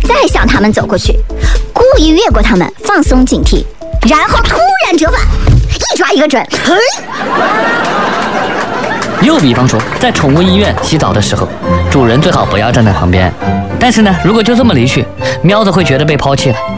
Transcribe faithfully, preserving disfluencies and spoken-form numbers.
再向他们走过去，故意越过他们，放松警惕，然后突然折返，一抓一个准。嘿， 又比方说，在宠物医院洗澡的时候，主人最好不要站在旁边。但是呢，如果就这么离去，喵子会觉得被抛弃了。